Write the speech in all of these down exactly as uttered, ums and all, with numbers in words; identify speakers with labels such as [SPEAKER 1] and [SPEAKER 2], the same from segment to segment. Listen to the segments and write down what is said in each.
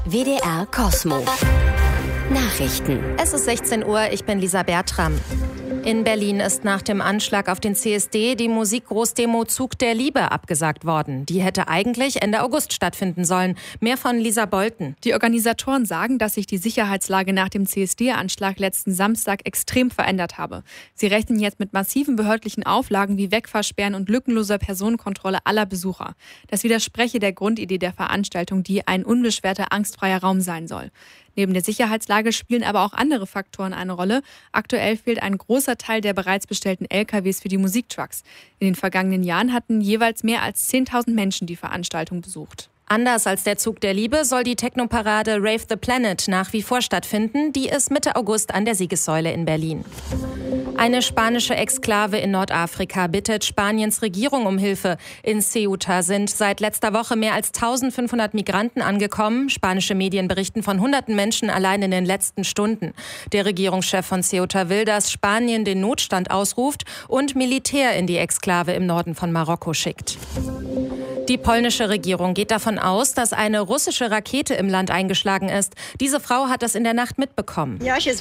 [SPEAKER 1] W D R Kosmo. Nachrichten.
[SPEAKER 2] Es ist sechzehn Uhr, ich bin Lisa Bertram. In Berlin ist nach dem Anschlag auf den C S D die Musikgroßdemo Zug der Liebe abgesagt worden. Die hätte eigentlich Ende August stattfinden sollen. Mehr von Lisa Bolten.
[SPEAKER 3] Die Organisatoren sagen, dass sich die Sicherheitslage nach dem C S D-Anschlag letzten Samstag extrem verändert habe. Sie rechnen jetzt mit massiven behördlichen Auflagen wie Wegfahrsperren und lückenloser Personenkontrolle aller Besucher. Das widerspreche der Grundidee der Veranstaltung, die ein unbeschwerter, angstfreier Raum sein soll. Neben der Sicherheitslage spielen aber auch andere Faktoren eine Rolle. Aktuell fehlt ein großer Teil der bereits bestellten L K Ws für die Musiktrucks. In den vergangenen Jahren hatten jeweils mehr als zehntausend Menschen die Veranstaltung besucht.
[SPEAKER 2] Anders als der Zug der Liebe soll die Technoparade Rave the Planet nach wie vor stattfinden. Die ist Mitte August an der Siegessäule in Berlin. Eine spanische Exklave in Nordafrika bittet Spaniens Regierung um Hilfe. In Ceuta sind seit letzter Woche mehr als eintausendfünfhundert Migranten angekommen. Spanische Medien berichten von hunderten Menschen allein in den letzten Stunden. Der Regierungschef von Ceuta will, dass Spanien den Notstand ausruft und Militär in die Exklave im Norden von Marokko schickt. Die polnische Regierung geht davon aus, dass eine russische Rakete im Land eingeschlagen ist. Diese Frau hat das in der Nacht mitbekommen.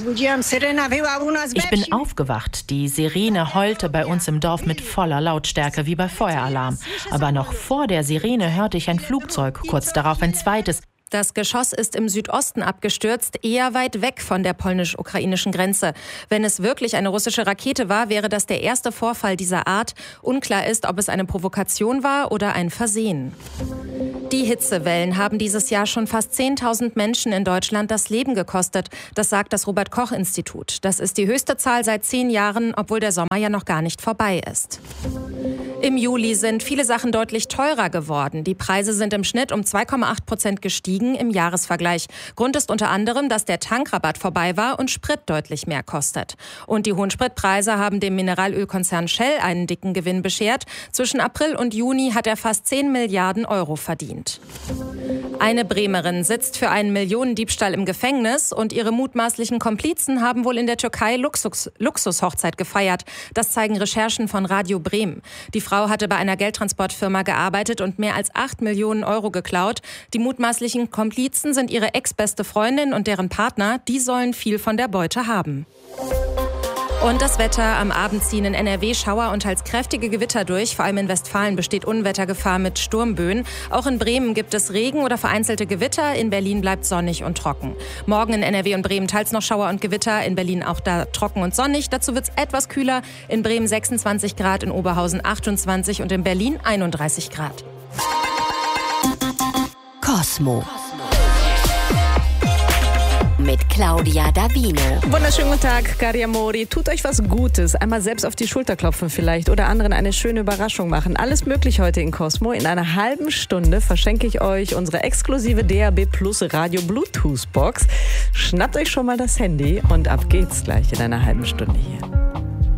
[SPEAKER 4] Ich bin aufgewacht. Die Sirene heulte bei uns im Dorf mit voller Lautstärke wie bei Feueralarm. Aber noch vor der Sirene hörte ich ein Flugzeug, kurz darauf ein zweites.
[SPEAKER 2] Das Geschoss ist im Südosten abgestürzt, eher weit weg von der polnisch-ukrainischen Grenze. Wenn es wirklich eine russische Rakete war, wäre das der erste Vorfall dieser Art. Unklar ist, ob es eine Provokation war oder ein Versehen. Die Hitzewellen haben dieses Jahr schon fast zehntausend Menschen in Deutschland das Leben gekostet. Das sagt das Robert-Koch-Institut. Das ist die höchste Zahl seit zehn Jahren, obwohl der Sommer ja noch gar nicht vorbei ist. Im Juli sind viele Sachen deutlich teurer geworden. Die Preise sind im Schnitt um zwei Komma acht Prozent gestiegen im Jahresvergleich. Grund ist unter anderem, dass der Tankrabatt vorbei war und Sprit deutlich mehr kostet. Und die hohen Spritpreise haben dem Mineralölkonzern Shell einen dicken Gewinn beschert. Zwischen April und Juni hat er fast zehn Milliarden Euro verdient. Eine Bremerin sitzt für einen Millionendiebstahl im Gefängnis und ihre mutmaßlichen Komplizen haben wohl in der Türkei Luxus, Luxushochzeit gefeiert. Das zeigen Recherchen von Radio Bremen. Die Frau hatte bei einer Geldtransportfirma gearbeitet und mehr als acht Millionen Euro geklaut. Die mutmaßlichen Komplizen sind ihre ex-beste Freundin und deren Partner. Die sollen viel von der Beute haben. Und das Wetter: am Abend ziehen in N R W Schauer und teils kräftige Gewitter durch. Vor allem in Westfalen besteht Unwettergefahr mit Sturmböen. Auch in Bremen gibt es Regen oder vereinzelte Gewitter. In Berlin bleibt sonnig und trocken. Morgen in N R W und Bremen teils noch Schauer und Gewitter. In Berlin auch da trocken und sonnig. Dazu wird es etwas kühler. In Bremen sechsundzwanzig Grad, in Oberhausen achtundzwanzig und in Berlin einunddreißig Grad.
[SPEAKER 1] Kosmo. Mit Claudia Davino.
[SPEAKER 5] Wunderschönen guten Tag, cari amori. Tut euch was Gutes. Einmal selbst auf die Schulter klopfen vielleicht oder anderen eine schöne Überraschung machen. Alles möglich heute in Kosmo. In einer halben Stunde verschenke ich euch unsere exklusive D A B Plus Radio Bluetooth Box. Schnappt euch schon mal das Handy und ab geht's gleich in einer halben Stunde hier.